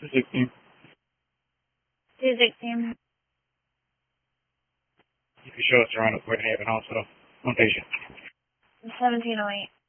216. 216. You can show us around at Port Haven Hospital. One patient. 1708.